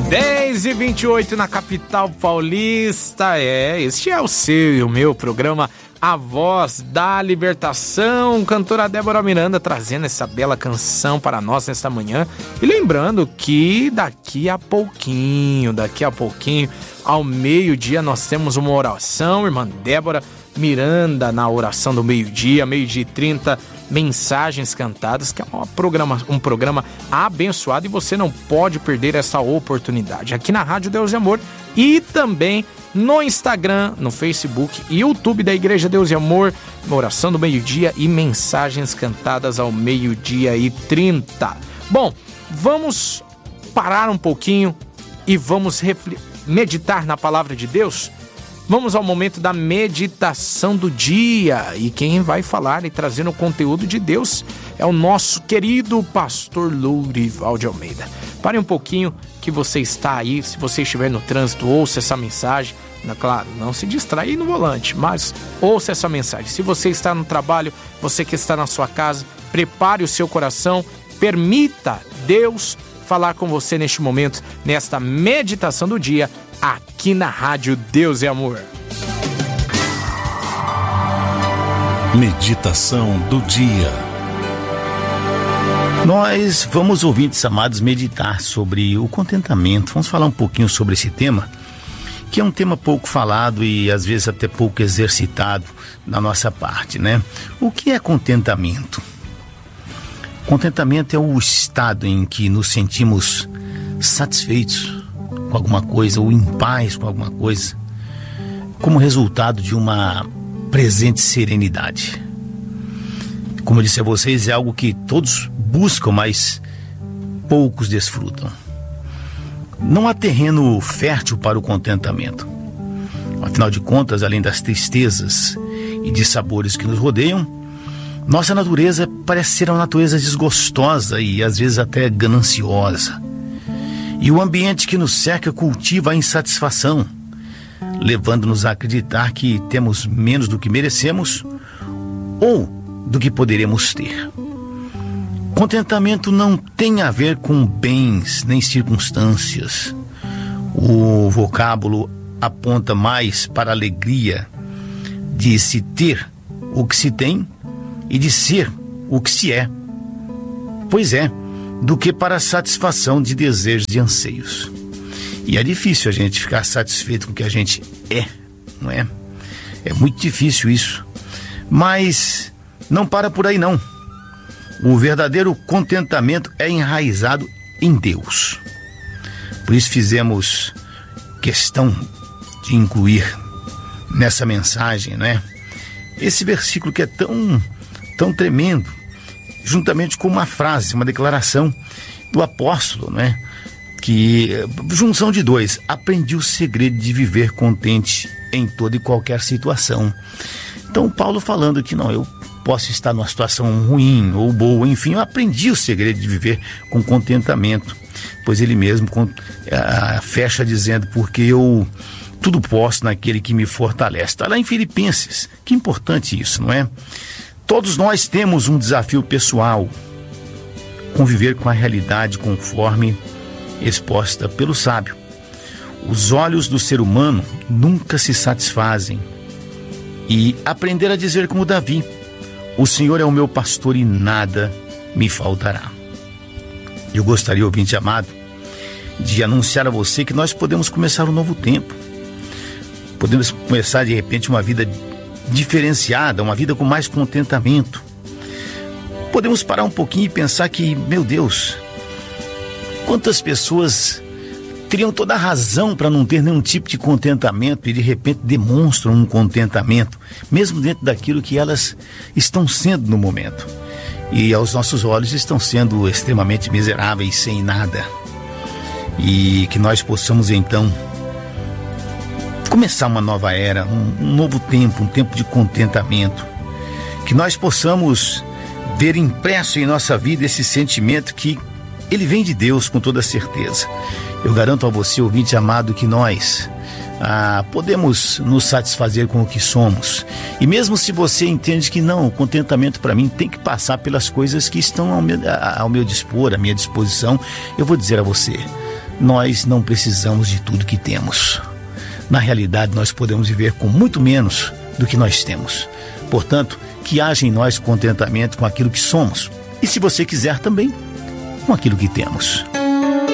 10h28 na capital paulista. Este é o seu e o meu programa A Voz da Libertação. Cantora Débora Miranda trazendo essa bela canção para nós nesta manhã. E lembrando que daqui a pouquinho, ao meio-dia, nós temos uma oração. Irmã Débora Miranda na oração do meio-dia, 12h30, mensagens cantadas, que é um programa abençoado e você não pode perder essa oportunidade aqui na Rádio Deus e Amor e também no Instagram, no Facebook e YouTube da Igreja Deus e Amor, oração do meio-dia e mensagens cantadas ao 12h30. Bom, vamos parar um pouquinho e vamos meditar na palavra de Deus. Vamos ao momento da meditação do dia e quem vai falar e trazer o conteúdo de Deus é o nosso querido pastor Lourival de Almeida. Pare um pouquinho que você está aí, se você estiver no trânsito, ouça essa mensagem. Claro, não se distraia no volante, mas ouça essa mensagem. Se você está no trabalho, você que está na sua casa, prepare o seu coração, permita Deus falar com você neste momento, nesta meditação do dia, aqui na Rádio Deus e Amor. Meditação do dia. Nós vamos, ouvintes amados, meditar sobre o contentamento. Vamos falar um pouquinho sobre esse tema, que é um tema pouco falado e às vezes até pouco exercitado na nossa parte, né? O que é contentamento? Contentamento é o estado em que nos sentimos satisfeitos com alguma coisa ou em paz com alguma coisa, como resultado de uma presente serenidade. Como eu disse a vocês, é algo que todos buscam, mas poucos desfrutam. Não há terreno fértil para o contentamento. Afinal de contas, além das tristezas e de sabores que nos rodeiam, nossa natureza parece ser uma natureza desgostosa e às vezes até gananciosa. E o ambiente que nos cerca cultiva a insatisfação, levando-nos a acreditar que temos menos do que merecemos ou do que poderemos ter. Contentamento não tem a ver com bens nem circunstâncias. O vocábulo aponta mais para a alegria de se ter o que se tem e de ser o que se é. Pois é, do que para a satisfação de desejos e anseios. E é difícil a gente ficar satisfeito com o que a gente é, não é? É muito difícil isso. Mas não para por aí não. O verdadeiro contentamento é enraizado em Deus. Por isso fizemos questão de incluir nessa mensagem, né? Esse versículo que é tão tremendo, juntamente com uma frase, uma declaração do apóstolo, né? Que, junção de dois, aprendi o segredo de viver contente em toda e qualquer situação. Então, Paulo falando que não, eu posso estar numa situação ruim ou boa, enfim, eu aprendi o segredo de viver com contentamento, pois ele mesmo fecha dizendo, porque eu tudo posso naquele que me fortalece. Está lá em Filipenses, que importante isso, não é? Todos nós temos um desafio pessoal, conviver com a realidade conforme exposta pelo sábio. Os olhos do ser humano nunca se satisfazem. E aprender a dizer como Davi, o Senhor é o meu pastor e nada me faltará. Eu gostaria, ouvinte amado, de anunciar a você que nós podemos começar um novo tempo. Podemos começar de repente uma vida diferenciada, uma vida com mais contentamento. Podemos parar um pouquinho e pensar que, meu Deus, quantas pessoas teriam toda a razão para não ter nenhum tipo de contentamento e de repente demonstram um contentamento, mesmo dentro daquilo que elas estão sendo no momento. E aos nossos olhos estão sendo extremamente miseráveis, sem nada. E que nós possamos então começar uma nova era, um novo tempo, um tempo de contentamento. Que nós possamos ver impresso em nossa vida esse sentimento que ele vem de Deus com toda certeza. Eu garanto a você, ouvinte amado, que nós podemos nos satisfazer com o que somos. E mesmo se você entende que não, o contentamento para mim tem que passar pelas coisas que estão ao meu dispor, à minha disposição, eu vou dizer a você, nós não precisamos de tudo que temos. Na realidade, nós podemos viver com muito menos do que nós temos. Portanto, que haja em nós contentamento com aquilo que somos. E se você quiser também, com aquilo que temos.